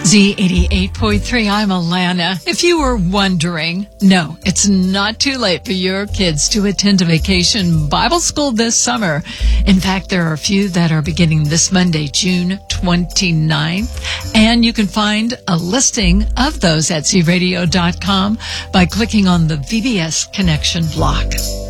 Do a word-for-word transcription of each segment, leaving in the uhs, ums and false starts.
Z eighty-eight point three, I'm Alana. If you were wondering, no, it's not too late for your kids to attend a vacation Bible school this summer. In fact, there are a few that are beginning this Monday, June twenty-ninth. And you can find a listing of those at z radio dot com by clicking on the V B S Connection block.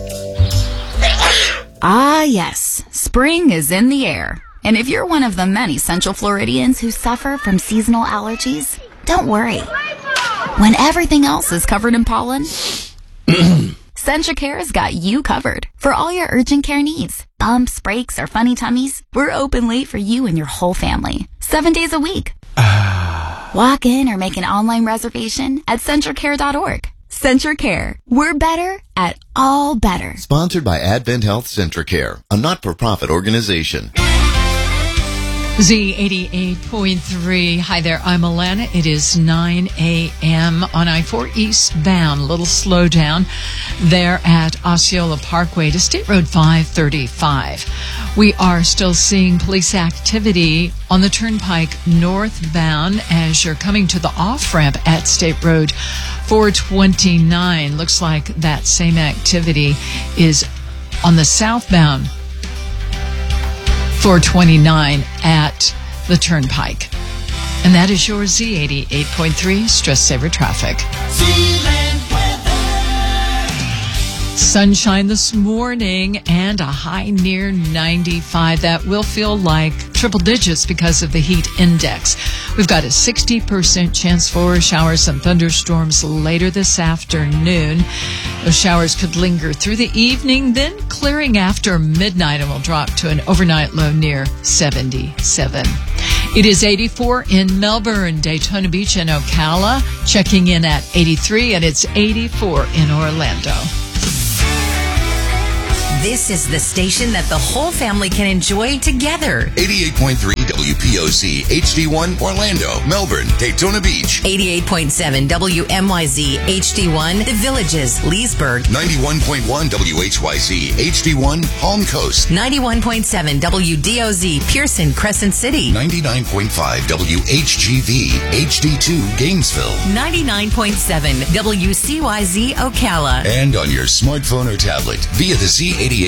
Ah, yes. Spring is in the air. And if you're one of the many Central Floridians who suffer from seasonal allergies, don't worry. When everything else is covered in pollen, Centracare's got you covered for all your urgent care needs. Bumps, breaks, or funny tummies, we're open late for you and your whole family. Seven days a week. Walk in or make an online reservation at centracare dot org. Centracare. We're better at all better. Sponsored by Advent Health Centracare, a not-for-profit organization. Z eighty-eight point three. Hi there, I'm Alana. It is nine a.m. on I four eastbound. A little slowdown there at Osceola Parkway to State Road five thirty-five. We are still seeing police activity on the Turnpike northbound as you're coming to the off-ramp at State Road four twenty-nine. Looks like that same activity is on the southbound four twenty-nine at the Turnpike. And that is your Z eighty-eight point three Stress Saver Traffic. Sunshine this morning and a high near ninety-five. That will feel like triple digits because of the heat index. We've got a sixty percent chance for showers and thunderstorms later this afternoon. Those showers could linger through the evening, then clearing after midnight, and will drop to an overnight low near seventy-seven. It is eighty-four in Melbourne, Daytona Beach, and Ocala. Checking in at eighty-three, and it's eighty-four in Orlando. This is the station that the whole family can enjoy together. eighty-eight point three W P O C H D one Orlando, Melbourne, Daytona Beach. eighty-eight point seven W M Y Z H D one The Villages, Leesburg. ninety-one point one W H Y Z H D one Palm Coast. ninety-one point seven W D O Z Pearson, Crescent City. ninety-nine point five W H G V H D two Gainesville. ninety-nine point seven W C Y Z Ocala. And on your smartphone or tablet via the Z